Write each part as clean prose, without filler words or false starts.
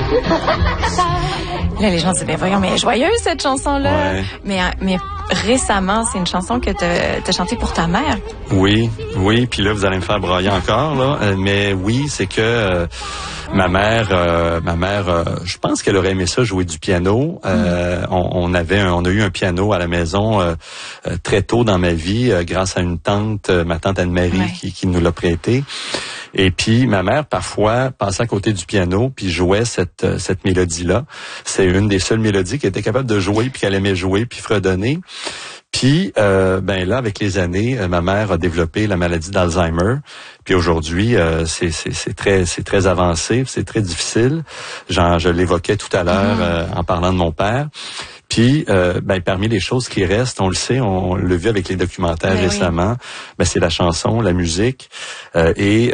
Là, les gens disent, ben voyons, mais joyeuse cette chanson-là. Ouais. Mais récemment, c'est une chanson que t'as chantée pour ta mère. Oui, puis là, vous allez me faire brailler encore, là. Mais oui, c'est que ma mère, je pense qu'elle aurait aimé ça, jouer du piano. On a eu un piano à la maison très tôt dans ma vie, grâce à une tante, ma tante Anne-Marie, qui nous l'a prêté. Et puis, ma mère, parfois, passait à côté du piano, puis jouait cette mélodie-là. C'est une des seules mélodies qu'elle était capable de jouer, puis qu'elle aimait jouer, puis fredonner. Puis, ben là, avec les années, ma mère a développé la maladie d'Alzheimer. Puis aujourd'hui, c'est très avancé, c'est très difficile. Je l'évoquais tout à l'heure en parlant de mon père. Puis, ben, parmi les choses qui restent, on le sait, on l'a vu avec les documentaires récemment, ben, c'est la chanson, la musique. Ben,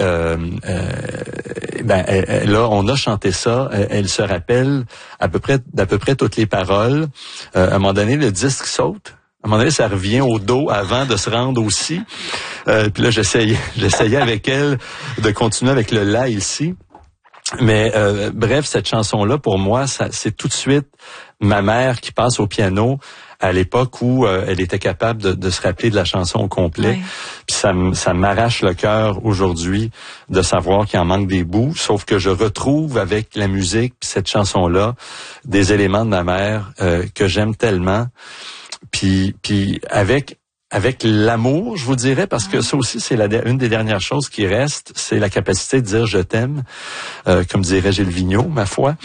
là, on a chanté ça. Elle se rappelle d'à peu près toutes les paroles. À un moment donné, le disque saute. À un moment donné, ça revient au dos avant de se rendre aussi. Puis là, j'essayais avec elle de continuer avec le la ici. Mais bref, cette chanson-là, pour moi, c'est tout de suite ma mère qui passe au piano à l'époque où elle était capable de se rappeler de la chanson au complet. Ouais. Puis ça m'arrache le cœur aujourd'hui de savoir qu'il en manque des bouts, sauf que je retrouve avec la musique puis cette chanson-là des éléments de ma mère que j'aime tellement. Puis avec l'amour, je vous dirais, parce que ça aussi, c'est une des dernières choses qui reste, c'est la capacité de dire « je t'aime », comme dirait Gilles Vigneault, ma foi.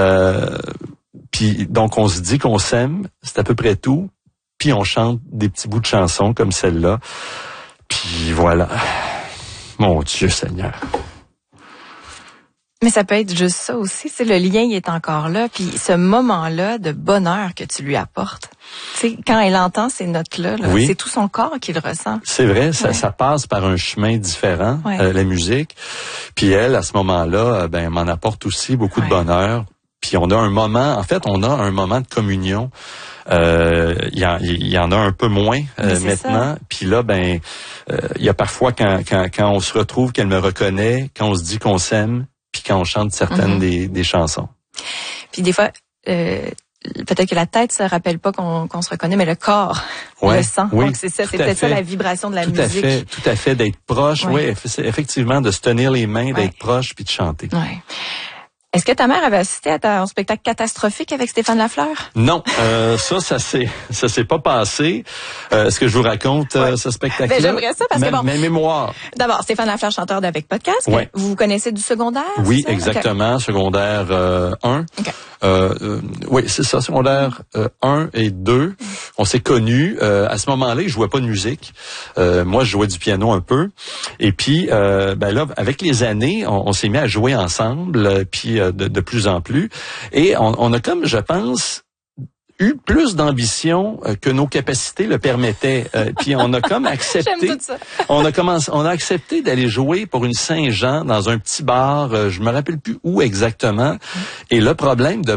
Puis donc, on se dit qu'on s'aime, c'est à peu près tout, puis on chante des petits bouts de chansons comme celle-là. Puis voilà. Mon Dieu Seigneur. Mais ça peut être juste ça aussi, c'est le lien il est encore là, puis ce moment-là de bonheur que tu lui apportes. Tu sais, quand elle entend ces notes-là, c'est tout son corps qui le ressent. C'est vrai, ça passe par un chemin différent, la musique. Puis elle, à ce moment-là, ben m'en apporte aussi beaucoup de bonheur. Puis on a un moment de communion. Il y en a un peu moins maintenant. Puis là, ben, il y a parfois quand on se retrouve, qu'elle me reconnaît, quand on se dit qu'on s'aime, puis quand on chante certaines des chansons. Puis des fois, peut-être que la tête se rappelle pas qu'on se reconnaît, mais le corps le sent. Oui, donc c'est peut-être ça la vibration de la musique. Tout à fait, d'être proche. Oui, effectivement, de se tenir les mains, d'être proche, puis de chanter. Ouais. Est-ce que ta mère avait assisté à ton spectacle catastrophique avec Stéphane Lafleur? Non, ça s'est pas passé. Est-ce que je vous raconte ce spectacle-là? Ben, j'aimerais ça parce que bon. Mes mémoires. D'abord, Stéphane Lafleur, chanteur d'Avec Podcast. Ouais. Vous connaissez du secondaire? Oui, exactement. Secondaire 1. Okay. Oui, c'est ça, secondaire 1 et 2. On s'est connus. À ce moment-là, il jouait pas de musique. Moi, je jouais du piano un peu. Et puis, ben là, avec les années, on s'est mis à jouer ensemble, puis de plus en plus. Et on a comme, je pense, eu plus d'ambition que nos capacités le permettaient. Puis on a comme accepté. J'aime tout ça. on a accepté d'aller jouer pour une Saint-Jean dans un petit bar. Je me rappelle plus où exactement. Et le problème de